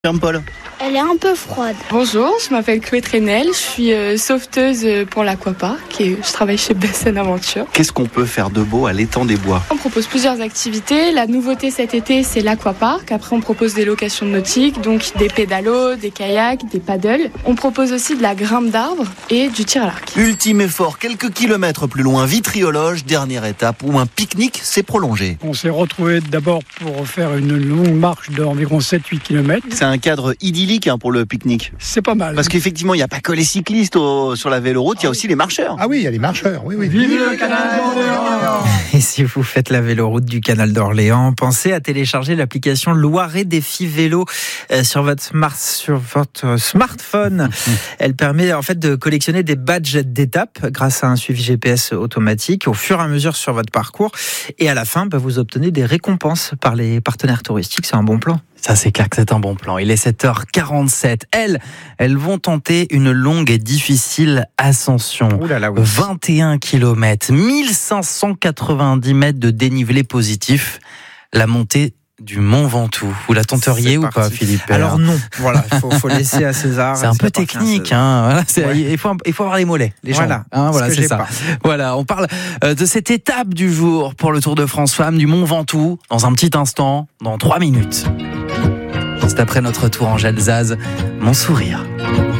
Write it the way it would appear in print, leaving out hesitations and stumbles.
Jean-Paul. Elle est un peu froide. Bonjour, je m'appelle Chloé Trenel, je suis sauveteuse pour l'Aquapark et je travaille chez Bassin Aventure. Qu'est-ce qu'on peut faire de beau à l'étang des Bois ? On propose plusieurs activités. La nouveauté cet été, c'est l'Aquapark. Après, on propose des locations nautiques, donc des pédalos, des kayaks, des paddles. On propose aussi de la grimpe d'arbres et du tir à l'arc. Ultime effort, quelques kilomètres plus loin, Vitriologe, dernière étape où un pique-nique s'est prolongé. On s'est retrouvés d'abord pour faire une longue marche d'environ 7-8 km. C'est un cadre idyllique pour le pique-nique. C'est pas mal. Parce qu'effectivement, il n'y a pas que les cyclistes sur la véloroute, il y a aussi les marcheurs. Ah oui, il y a les marcheurs. Oui. Vive le canal d'Orléans! Et si vous faites la véloroute du canal d'Orléans, pensez à télécharger l'application Loiret Défi Vélo sur votre smartphone. Elle permet en fait de collectionner des badges d'étape grâce à un suivi GPS automatique au fur et à mesure sur votre parcours. Et à la fin, vous obtenez des récompenses par les partenaires touristiques. C'est un bon plan. Ça, c'est clair que c'est un bon plan. Il est 7h47. Elles vont tenter une longue et difficile ascension. Ouh là là, oui. 21 km, 1590 mètres de dénivelé positif. La montée du Mont Ventoux. Vous la tenteriez ou pas, Philippe Pellard? Alors non, voilà, il faut laisser à César. C'est un peu technique, hein. Voilà, Ouais. il faut avoir les mollets, les jambes. Voilà, Voilà, c'est ça. Pas. Voilà, on parle de cette étape du jour pour le Tour de France Femmes du Mont Ventoux dans un petit instant, dans 3 minutes. Juste après notre tour, Angèle Zaz, Mon sourire.